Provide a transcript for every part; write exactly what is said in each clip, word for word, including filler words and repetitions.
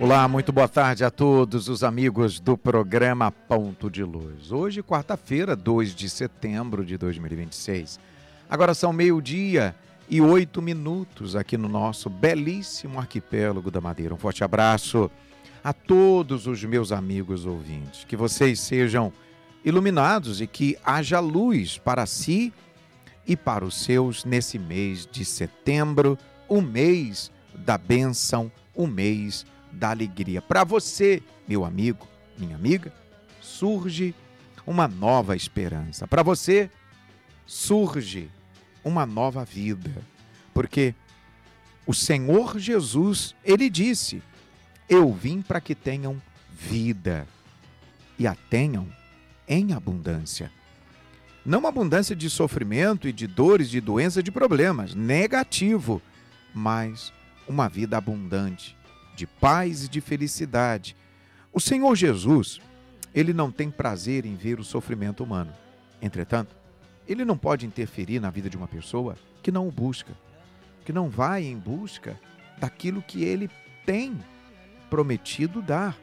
Olá, muito boa tarde a todos os amigos do programa Ponto de Luz. Hoje, quarta-feira, dois de setembro de dois mil e vinte e seis. Agora são meio-dia e oito minutos aqui no nosso belíssimo arquipélago da Madeira. Um forte abraço a todos os meus amigos ouvintes. Que vocês sejam iluminados e que haja luz para si e para os seus nesse mês de setembro, o mês da bênção, o mês da alegria. Para você, meu amigo, minha amiga, surge uma nova esperança. Para você, surge uma nova vida. Porque o Senhor Jesus, Ele disse, eu vim para que tenham vida e a tenham em abundância. Não abundância de sofrimento e de dores, de doença, de problemas, negativo, mas uma vida abundante, de paz e de felicidade. O Senhor Jesus, Ele não tem prazer em ver o sofrimento humano. Entretanto, Ele não pode interferir na vida de uma pessoa que não o busca, que não vai em busca daquilo que Ele tem prometido dar.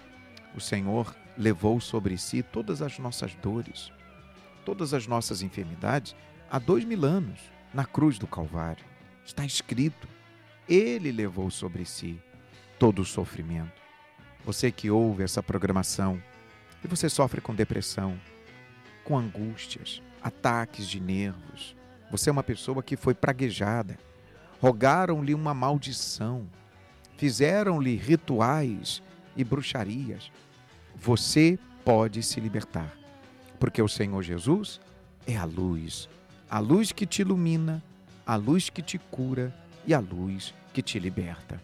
O Senhor levou sobre si todas as nossas dores, todas as nossas enfermidades, há dois mil anos, na cruz do Calvário. Está escrito, Ele levou sobre si todo o sofrimento. Você que ouve essa programação e você sofre com depressão, com angústias, ataques de nervos, você é uma pessoa que foi praguejada, rogaram-lhe uma maldição, fizeram-lhe rituais e bruxarias. Você pode se libertar, porque o Senhor Jesus é a luz, a luz que te ilumina, a luz que te cura e a luz que te liberta.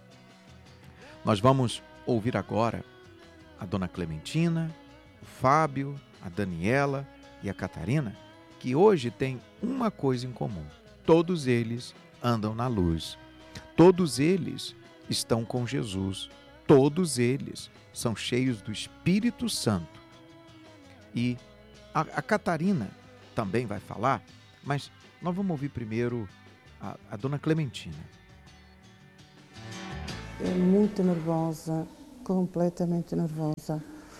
Nós vamos ouvir agora a Dona Clementina, o Fábio, a Daniela e a Catarina, que hoje têm uma coisa em comum. Todos eles andam na luz. Todos eles estão com Jesus. Todos eles são cheios do Espírito Santo. E a, a Catarina também vai falar, mas nós vamos ouvir primeiro a, a Dona Clementina. É muito nervosa, completamente nervosa.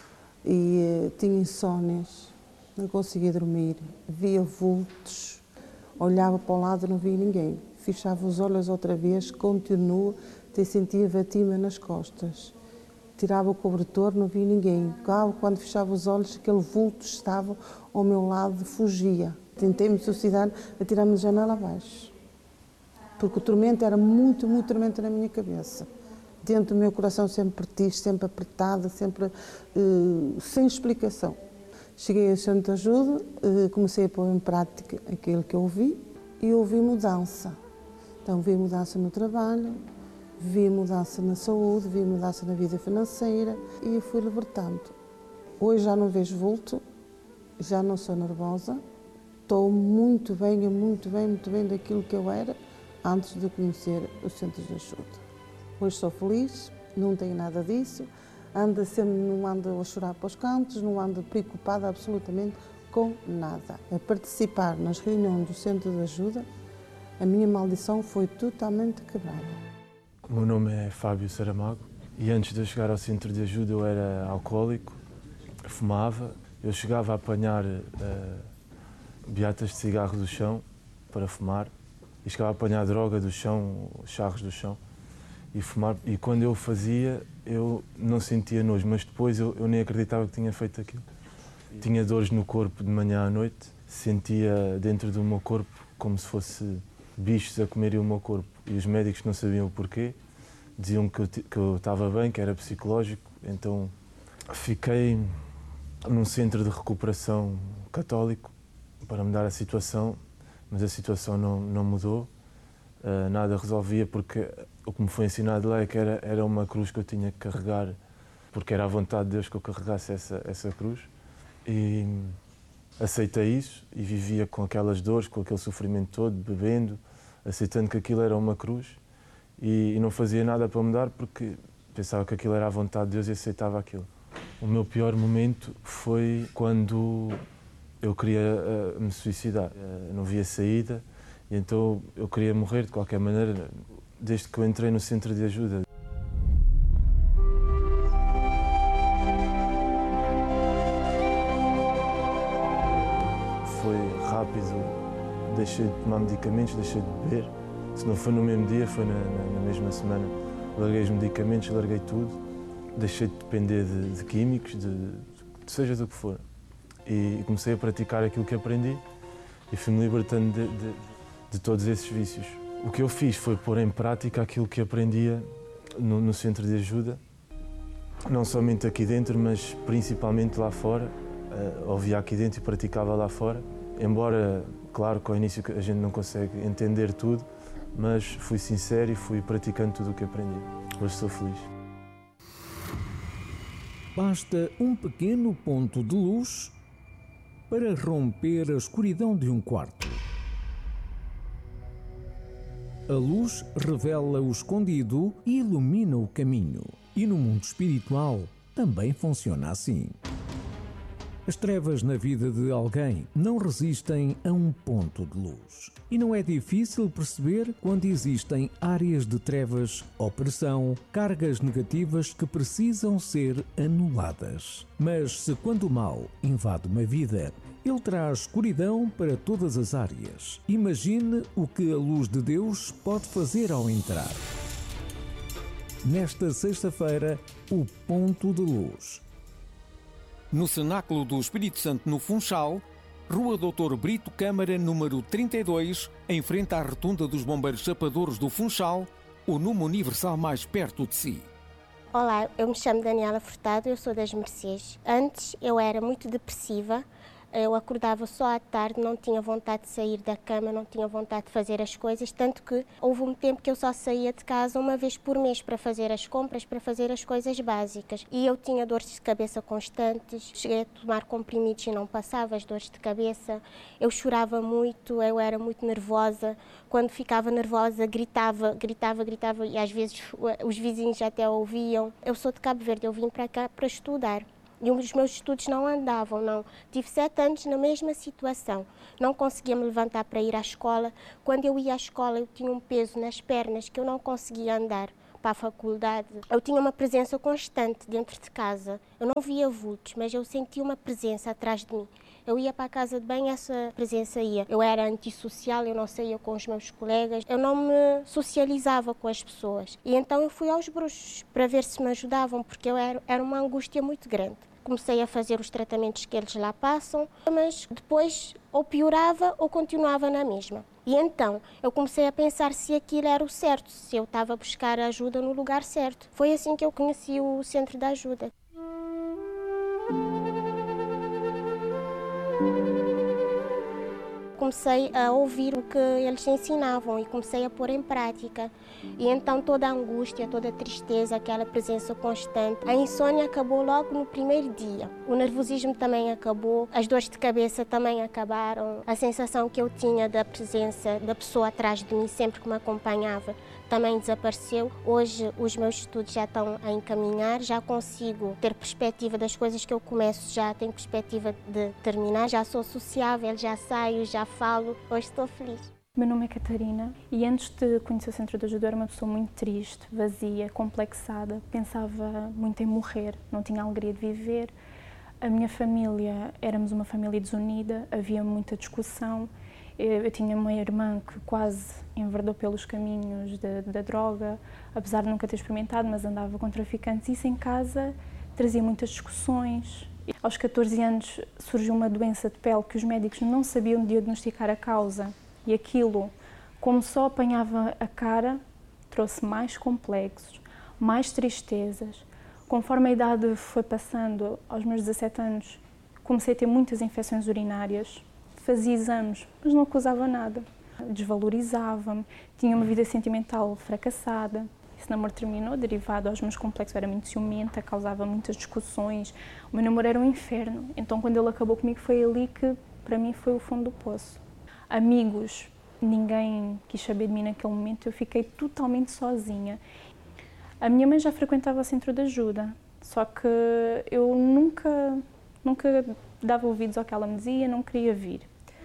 E uh, tinha insónias, não conseguia dormir, via vultos, olhava para o lado e não via ninguém. Fechava os olhos outra vez, continuo, até sentia batima nas costas. Tirava o cobertor, não via ninguém. Quando fechava os olhos, aquele vulto estava ao meu lado, fugia. Tentei me suicidar, atirar-me de janela abaixo. Porque o tormento era muito, muito tormento na minha cabeça. Dentro do meu coração sempre triste, sempre apertada, sempre uh, sem explicação. Cheguei ao centro de ajuda, uh, comecei a pôr em prática aquilo que eu ouvi e ouvi mudança. Então vi mudança no trabalho, vi mudança na saúde, vi mudança na vida financeira e fui libertando. Hoje já não vejo vulto, já não sou nervosa, estou muito bem, muito bem, muito bem daquilo que eu era antes de conhecer os centros de ajuda. Hoje sou feliz, não tenho nada disso, ando sempre, não ando a chorar para os cantos, não ando preocupada absolutamente com nada. A participar nas reuniões do Centro de Ajuda, a minha maldição foi totalmente quebrada. O meu nome é Fábio Saramago e antes de eu chegar ao Centro de Ajuda eu era alcoólico, fumava, eu chegava a apanhar uh, beatas de cigarro do chão para fumar e chegava a apanhar droga do chão, charros do chão. E fumar, e quando eu fazia, eu não sentia nojo, mas depois eu, eu nem acreditava que tinha feito aquilo. Tinha dores no corpo de manhã à noite, sentia dentro do meu corpo como se fosse bichos a comerem o meu corpo. E os médicos não sabiam o porquê, diziam que eu, que eu estava bem, que era psicológico, então fiquei num centro de recuperação católico para mudar a situação, mas a situação não, não mudou, uh, nada resolvia porque o que me foi ensinado lá é que era, era uma cruz que eu tinha que carregar, porque era a vontade de Deus que eu carregasse essa, essa cruz. E aceitei isso e vivia com aquelas dores, com aquele sofrimento todo, bebendo, aceitando que aquilo era uma cruz e, e não fazia nada para mudar porque pensava que aquilo era a vontade de Deus e aceitava aquilo. O meu pior momento foi quando eu queria uh, me suicidar. Uh, não via saída e então eu queria morrer de qualquer maneira. Desde que eu entrei no centro de ajuda. deixei de tomar medicamentos, deixei de beber. Se não foi no mesmo dia, foi na, na, na mesma semana. Larguei os medicamentos, larguei tudo. Deixei de depender de, de químicos, de, de, seja do que for. E comecei a praticar aquilo que aprendi e fui-me libertando de, de, de todos esses vícios. O que eu fiz foi pôr em prática aquilo que aprendia no, no centro de ajuda, não somente aqui dentro, mas principalmente lá fora. Uh, ouvia aqui dentro e praticava lá fora. Embora, claro, que ao início a gente não consegue entender tudo, mas fui sincero e fui praticando tudo o que aprendi. Hoje estou feliz. Basta um pequeno ponto de luz para romper a escuridão de um quarto. A luz revela o escondido e ilumina o caminho. E no mundo espiritual também funciona assim. As trevas na vida de alguém não resistem a um ponto de luz. E não é difícil perceber quando existem áreas de trevas, opressão, cargas negativas que precisam ser anuladas. Mas se quando o mal invade uma vida, ele traz escuridão para todas as áreas. Imagine o que a luz de Deus pode fazer ao entrar. Nesta sexta-feira, o ponto de luz. No Cenáculo do Espírito Santo, no Funchal, Rua doutor Brito Câmara, número trinta e dois, em frente à Rotunda dos Bombeiros Chapadores do Funchal, o número universal mais perto de si. Olá, eu me chamo Daniela Furtado, eu sou das Mercês. Antes eu era muito depressiva, eu acordava só à tarde, não tinha vontade de sair da cama, não tinha vontade de fazer as coisas, tanto que houve um tempo que eu só saía de casa uma vez por mês para fazer as compras, para fazer as coisas básicas. E eu tinha dores de cabeça constantes, cheguei a tomar comprimidos e não passava as dores de cabeça. Eu chorava muito, eu era muito nervosa. Quando ficava nervosa, gritava, gritava, gritava e às vezes os vizinhos até ouviam. Eu sou de Cabo Verde, eu vim para cá para estudar. E os meus estudos não andavam, não. Tive sete anos na mesma situação. Não conseguia me levantar para ir à escola. Quando eu ia à escola, eu tinha um peso nas pernas que eu não conseguia andar para a faculdade. Eu tinha uma presença constante dentro de casa. Eu não via vultos, mas eu sentia uma presença atrás de mim. Eu ia para a casa de banho, essa presença ia. Eu era antissocial, eu não saía com os meus colegas, eu não me socializava com as pessoas. E então eu fui aos bruxos para ver se me ajudavam, porque eu era, era uma angústia muito grande. Comecei a fazer os tratamentos que eles lá passam, mas depois ou piorava ou continuava na mesma. E então eu comecei a pensar se aquilo era o certo, se eu estava a buscar ajuda no lugar certo. Foi assim que eu conheci o Centro de Ajuda. Comecei a ouvir o que eles ensinavam e comecei a pôr em prática. E então toda a angústia, toda a tristeza, aquela presença constante, a insônia acabou logo no primeiro dia. O nervosismo também acabou, as dores de cabeça também acabaram. A sensação que eu tinha da presença da pessoa atrás de mim, sempre que me acompanhava, também desapareceu. Hoje os meus estudos já estão a encaminhar, já consigo ter perspectiva das coisas que eu começo, já tenho perspectiva de terminar, já sou sociável, já saio, já falo, hoje estou feliz. Meu nome é Catarina e antes de conhecer o Centro de Ajuda era uma pessoa muito triste, vazia, complexada, pensava muito em morrer, não tinha alegria de viver. A minha família, éramos uma família desunida, havia muita discussão. Eu, eu tinha uma irmã que quase enverdou pelos caminhos da, da droga, apesar de nunca ter experimentado, mas andava com traficantes. Isso em casa trazia muitas discussões. Aos catorze anos surgiu uma doença de pele que os médicos não sabiam diagnosticar a causa. E aquilo, como só apanhava a cara, trouxe mais complexos, mais tristezas. Conforme a idade foi passando, aos meus dezassete anos, comecei a ter muitas infecções urinárias. Fazia exames, mas não acusava nada. Desvalorizava-me, tinha uma vida sentimental fracassada. Esse namoro terminou, derivado aos meus complexos. Eu era muito ciumenta, causava muitas discussões. O meu namoro era um inferno. Então, quando ele acabou comigo, foi ali que, para mim, foi o fundo do poço. Amigos, ninguém quis saber de mim naquele momento. Eu fiquei totalmente sozinha. A minha mãe já frequentava o Centro de Ajuda, só que eu nunca, nunca dava ouvidos ao que ela me dizia, não queria vir.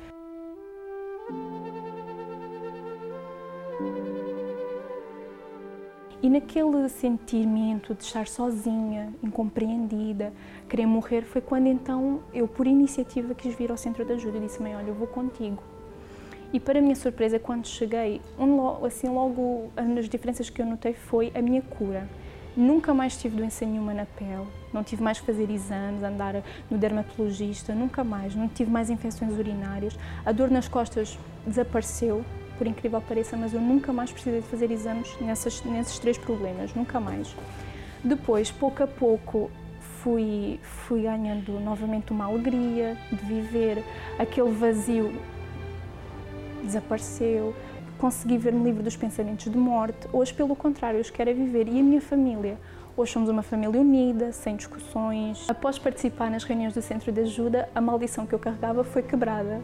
E naquele sentimento de estar sozinha, incompreendida, querer morrer, foi quando então eu, por iniciativa, quis vir ao Centro de Ajuda e disse: mãe, olha, eu vou contigo. E para a minha surpresa, quando cheguei, um, assim, logo as diferenças que eu notei foi a minha cura. Nunca mais tive doença nenhuma na pele, não tive mais que fazer exames, andar no dermatologista, nunca mais, não tive mais infecções urinárias. A dor nas costas desapareceu, por incrível que pareça, mas eu nunca mais precisei de fazer exames nessas, nesses três problemas, nunca mais. Depois, pouco a pouco, fui, fui ganhando novamente uma alegria de viver, aquele vazio desapareceu, consegui ver-me livre dos pensamentos de morte. Hoje, pelo contrário, eu quero é viver. E a minha família? Hoje somos uma família unida, sem discussões. Após participar nas reuniões do Centro de Ajuda, a maldição que eu carregava foi quebrada.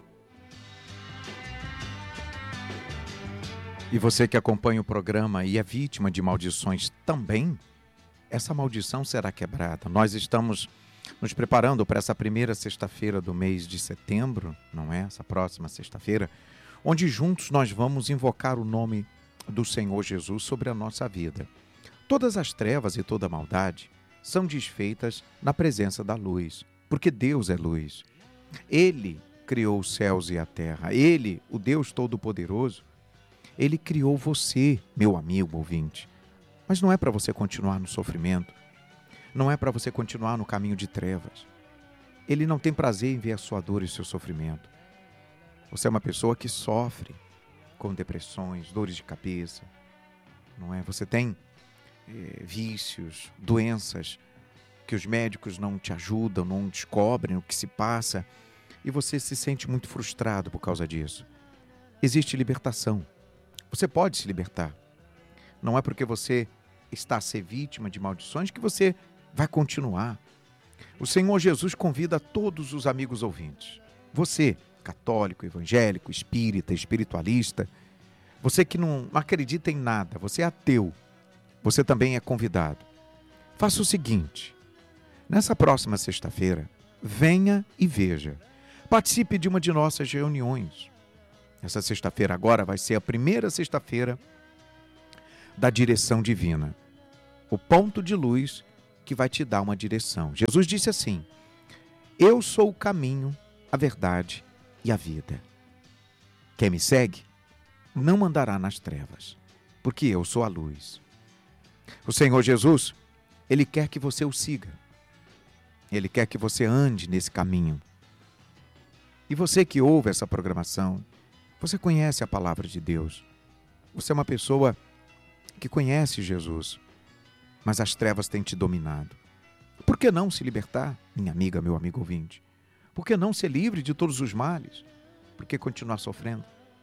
E você que acompanha o programa e é vítima de maldições também, essa maldição será quebrada. Nós estamos nos preparando para essa primeira sexta-feira do mês de setembro, não é? Essa próxima sexta-feira, onde juntos nós vamos invocar o nome do Senhor Jesus sobre a nossa vida. Todas as trevas e toda a maldade são desfeitas na presença da luz, porque Deus é luz. Ele criou os céus e a terra. Ele, o Deus Todo-Poderoso, Ele criou você, meu amigo ouvinte. Mas não é para você continuar no sofrimento, não é para você continuar no caminho de trevas. Ele não tem prazer em ver a sua dor e o seu sofrimento. Você é uma pessoa que sofre com depressões, dores de cabeça, não é? Você tem é, vícios, doenças que os médicos não te ajudam, não descobrem o que se passa e você se sente muito frustrado por causa disso. Existe libertação. Você pode se libertar. Não é porque você está a ser vítima de maldições que você vai continuar. O Senhor Jesus convida todos os amigos ouvintes. Você, católico, evangélico, espírita, espiritualista, você que não acredita em nada, você é ateu, você também é convidado. Faça o seguinte, nessa próxima sexta-feira, venha e veja. Participe de uma de nossas reuniões. Essa sexta-feira agora vai ser a primeira sexta-feira da direção divina. O ponto de luz que vai te dar uma direção. Jesus disse assim, eu sou o caminho, a verdade e a vida. Quem me segue não andará nas trevas, porque eu sou a luz. O Senhor Jesus, Ele quer que você o siga. Ele quer que você ande nesse caminho. E você que ouve essa programação, você conhece a palavra de Deus. Você é uma pessoa que conhece Jesus, mas as trevas têm te dominado. Por que não se libertar, minha amiga, meu amigo ouvinte? Por que não ser livre de todos os males? Por que continuar sofrendo?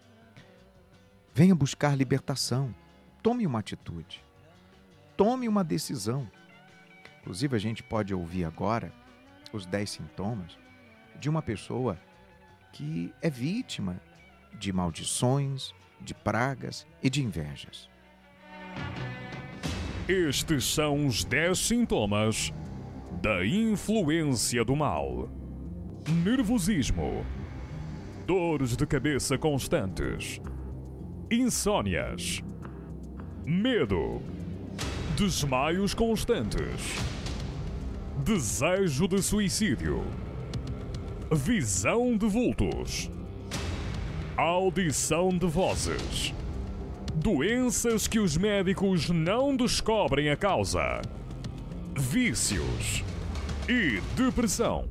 Venha buscar libertação. Tome uma atitude. Tome uma decisão. Inclusive, a gente pode ouvir agora os dez sintomas de uma pessoa que é vítima de maldições, de pragas e de invejas. Estes são os dez sintomas da influência do mal. Nervosismo, dores de cabeça constantes, insônias, medo, desmaios constantes, desejo de suicídio, visão de vultos, audição de vozes, doenças que os médicos não descobrem a causa, vícios e depressão.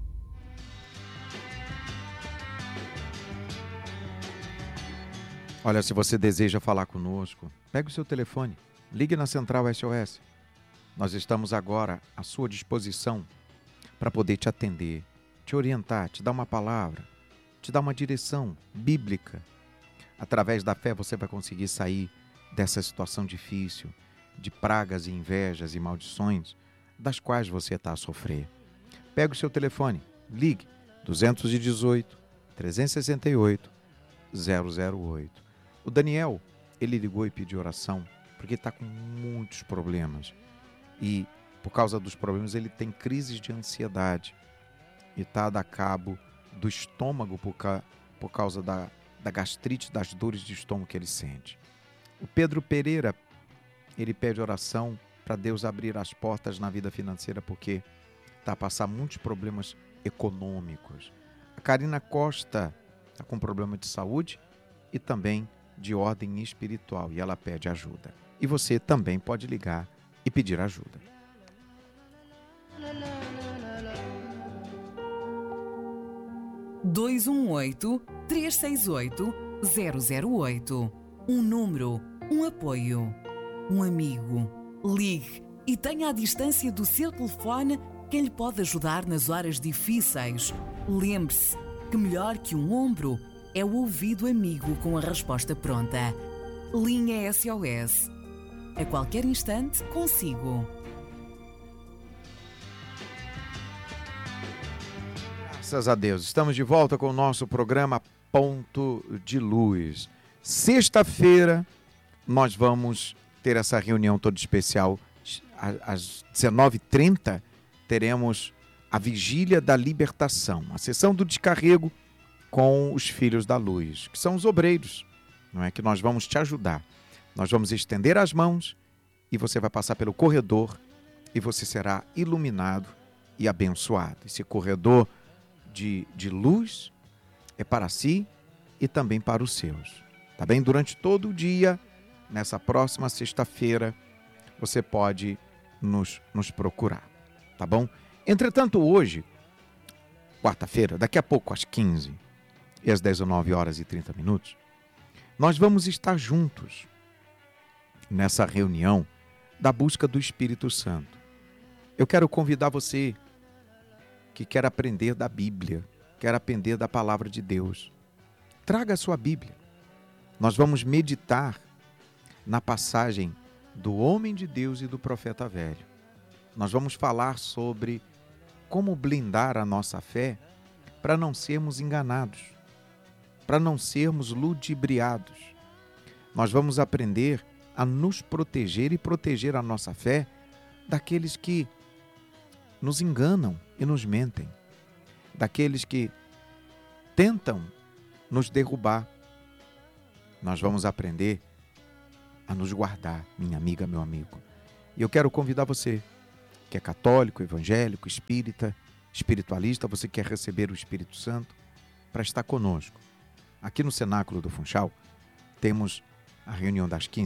Olha, se você deseja falar conosco, pegue o seu telefone, ligue na Central S O S. Nós estamos agora à sua disposição para poder te atender, te orientar, te dar uma palavra, te dar uma direção bíblica. Através da fé você vai conseguir sair dessa situação difícil, de pragas e invejas e maldições, das quais você está a sofrer. Pegue o seu telefone, ligue dois um oito, três seis oito, zero zero oito. O Daniel, ele ligou e pediu oração porque está com muitos problemas. E por causa dos problemas ele tem crises de ansiedade e está a dar cabo do estômago por, ca... por causa da, da gastrite, das dores de estômago que ele sente. O Pedro Pereira, ele pede oração para Deus abrir as portas na vida financeira porque está a passar muitos problemas econômicos. A Karina Costa, está com problema de saúde e também de ordem espiritual, e ela pede ajuda. E você também pode ligar e pedir ajuda. dois um oito, três seis oito, zero zero oito. Um número, um apoio, um amigo. Ligue e tenha à distância do seu telefone quem lhe pode ajudar nas horas difíceis. Lembre-se que melhor que um ombro é o ouvido amigo com a resposta pronta. Linha S O S. A qualquer instante, consigo. Graças a Deus. Estamos de volta com o nosso programa Ponto de Luz. Sexta-feira, nós vamos ter essa reunião toda especial. Às dezenove e trinta, teremos a Vigília da Libertação, a sessão do descarrego com os filhos da luz, que são os obreiros, não é? Que nós vamos te ajudar. Nós vamos estender as mãos e você vai passar pelo corredor e você será iluminado e abençoado. Esse corredor de, de luz é para si e também para os seus. Tá bem? Durante todo o dia, nessa próxima sexta-feira, você pode nos, nos procurar. Tá bom? Entretanto, hoje, quarta-feira, daqui a pouco às quinze e às dezenove horas e trinta minutos, nós vamos estar juntos nessa reunião da busca do Espírito Santo. Eu quero convidar você que quer aprender da Bíblia, quer aprender da Palavra de Deus. Traga a sua Bíblia. Nós vamos meditar na passagem do homem de Deus e do profeta velho. Nós vamos falar sobre como blindar a nossa fé para não sermos enganados, para não sermos ludibriados. Nós vamos aprender a nos proteger e proteger a nossa fé daqueles que nos enganam e nos mentem, daqueles que tentam nos derrubar. Nós vamos aprender a nos guardar, minha amiga, meu amigo. E eu quero convidar você, que é católico, evangélico, espírita, espiritualista, você quer receber o Espírito Santo, para estar conosco. Aqui no Cenáculo do Funchal, temos a reunião das quinze